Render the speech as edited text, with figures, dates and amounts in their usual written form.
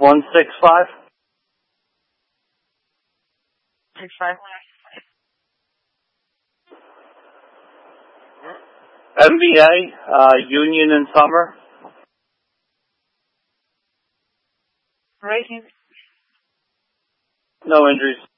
165. 65. MBA, Union and Summer. Rating. No injuries.